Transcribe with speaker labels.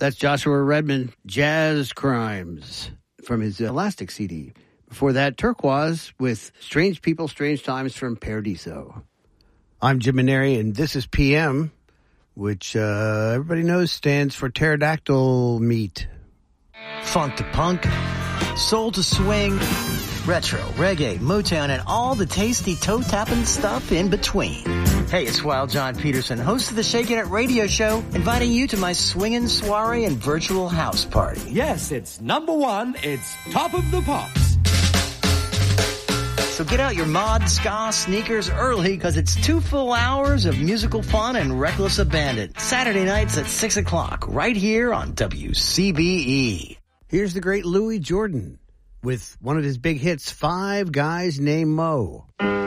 Speaker 1: That's Joshua Redman, Jazz Crimes, from his Elastic CD. Before that, Turquoise with Strange People, Strange Times from Paradiso. I'm Jim Maneri, and this is PM, which everybody knows stands for pterodactyl meat.
Speaker 2: Funk to punk, soul to swing, retro, reggae, Motown, and all the tasty toe-tapping stuff in between. Hey, it's Wild John Peterson, host of the Shakin' It radio show, inviting you to my swingin' soiree and virtual house party.
Speaker 3: Yes, it's number one. It's Top of the Pops.
Speaker 2: So get out your mod ska sneakers early, because it's 2 full hours of musical fun and reckless abandon. Saturday nights at 6 o'clock, right here on WCBE.
Speaker 1: Here's the great Louis Jordan with one of his big hits, Five Guys Named Mo.